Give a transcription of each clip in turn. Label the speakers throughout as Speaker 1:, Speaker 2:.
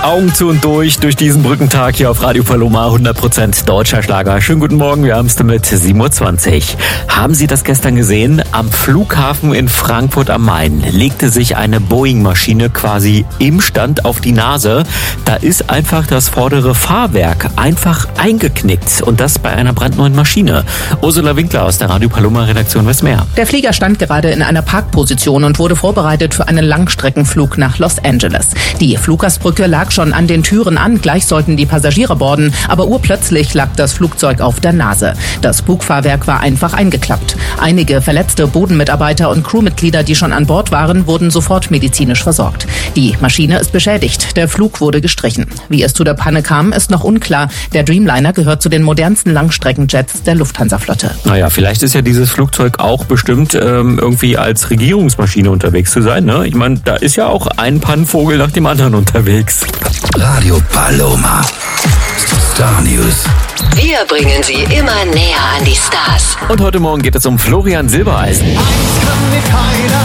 Speaker 1: Augen zu und durch diesen Brückentag hier auf Radio Paloma, 100% deutscher Schlager. Schönen guten Morgen, wir haben es damit 7.20 Uhr. Haben Sie das gestern gesehen? Am Flughafen in Frankfurt am Main legte sich eine Boeing-Maschine quasi im Stand auf die Nase. Da ist einfach das vordere Fahrwerk einfach eingeknickt und das bei einer brandneuen Maschine. Ursula Winkler aus der Radio Paloma Redaktion weiß mehr.
Speaker 2: Der Flieger stand gerade in einer Parkposition und wurde vorbereitet für einen Langstreckenflug nach Los Angeles. Die Fluggastbrücke lag schon an den Türen an, gleich sollten die Passagiere boarden, aber urplötzlich lag das Flugzeug auf der Nase. Das Bugfahrwerk war einfach eingeklappt. Einige verletzte Bodenmitarbeiter und Crewmitglieder, die schon an Bord waren, wurden sofort medizinisch versorgt. Die Maschine ist beschädigt, der Flug wurde gestrichen. Wie es zu der Panne kam, ist noch unklar. Der Dreamliner gehört zu den modernsten Langstreckenjets der Lufthansa-Flotte.
Speaker 1: Naja, vielleicht ist ja dieses Flugzeug auch bestimmt irgendwie als Regierungsmaschine unterwegs zu sein, ne? Ich meine, da ist ja auch ein Pannenvogel nach dem anderen unterwegs.
Speaker 3: Radio Paloma. Star News.
Speaker 4: Wir bringen Sie immer näher an die Stars.
Speaker 1: Und heute Morgen geht es um Florian Silbereisen.
Speaker 5: Eins kann mir keiner.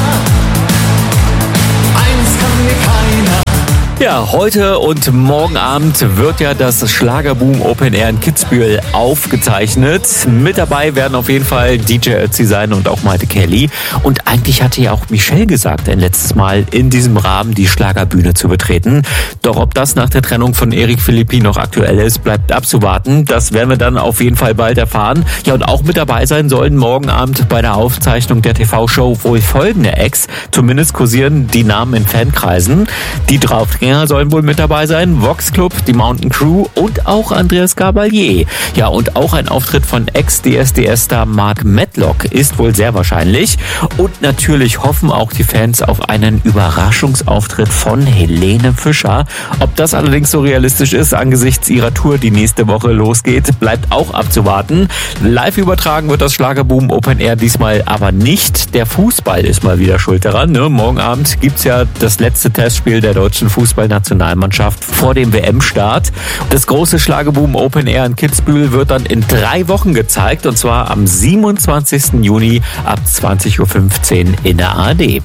Speaker 1: Ja, heute und morgen Abend wird ja das Schlagerboom Open Air in Kitzbühel aufgezeichnet. Mit dabei werden auf jeden Fall DJ Ötzi sein und auch Maite Kelly. Und eigentlich hatte ja auch Michelle gesagt, ein letztes Mal in diesem Rahmen die Schlagerbühne zu betreten. Doch ob das nach der Trennung von Eric Philippi noch aktuell ist, bleibt abzuwarten. Das werden wir dann auf jeden Fall bald erfahren. Ja, und auch mit dabei sein sollen morgen Abend bei der Aufzeichnung der TV-Show wohl folgende Acts. Zumindest kursieren die Namen in Fankreisen. Die Draufgänger sollen wohl mit dabei sein, Vox Club, die Mountain Crew und auch Andreas Gabalier. Ja, und auch ein Auftritt von Ex-DSDS-Star Mark Medlock ist wohl sehr wahrscheinlich. Und natürlich hoffen auch die Fans auf einen Überraschungsauftritt von Helene Fischer. Ob das allerdings so realistisch ist, angesichts ihrer Tour, die nächste Woche losgeht, bleibt auch abzuwarten. Live übertragen wird das Schlagerboom Open Air diesmal aber nicht. Der Fußball ist mal wieder schuld daran, ne? Morgen Abend gibt's ja das letzte Testspiel der deutschen Fußballnationalmannschaft vor dem WM-Start. Das große Schlagerboom Open Air in Kitzbühel wird dann in 3 Wochen gezeigt, und zwar am 27. Juni ab 20.15 Uhr in der ARD.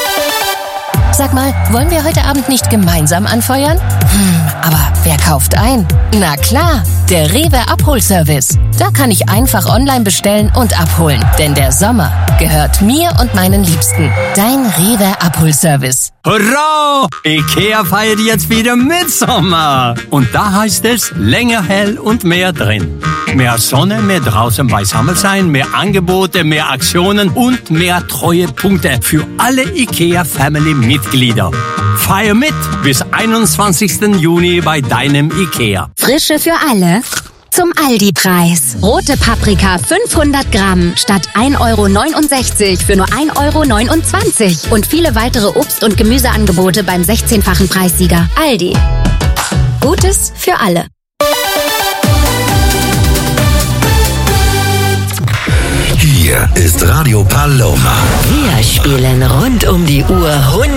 Speaker 6: Sag mal, wollen wir heute Abend nicht gemeinsam anfeuern? Aber wer kauft ein? Na klar, der Rewe Abholservice. Da kann ich einfach online bestellen und abholen. Denn der Sommer gehört mir und meinen Liebsten. Dein Rewe Abholservice.
Speaker 7: Hurra! Ikea feiert jetzt wieder Mitsommer. Und da heißt es länger hell und mehr drin. Mehr Sonne, mehr draußen beisammen sein, mehr Angebote, mehr Aktionen und mehr Treuepunkte für alle Ikea-Family-Mitglieder. Feier mit bis 21. Juni bei deinem Ikea.
Speaker 8: Frische für alle. Zum Aldi-Preis. Rote Paprika 500 Gramm statt 1,69 € für nur 1,29 €. Und viele weitere Obst- und Gemüseangebote beim 16-fachen Preissieger. Aldi. Gutes für alle.
Speaker 3: Hier ist Radio Paloma.
Speaker 4: Wir spielen rund um die Uhr